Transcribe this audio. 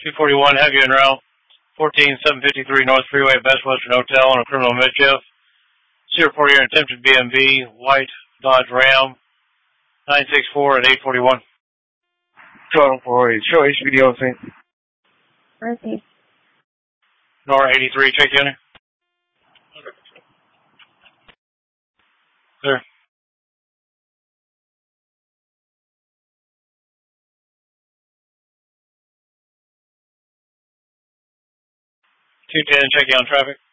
241, have you en route. 14753 North Freeway, Best Western Hotel on a criminal mischief. C report here, attempted BMV, white Dodge Ram, 964 at 841. Total for show HPD on scene. Okay. Nor 83, check unit. Clear. 210, check you on traffic.